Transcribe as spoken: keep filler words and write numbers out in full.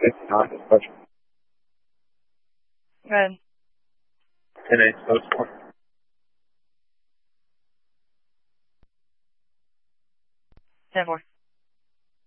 It's not a question. Go ahead. ten eight post one. ten four.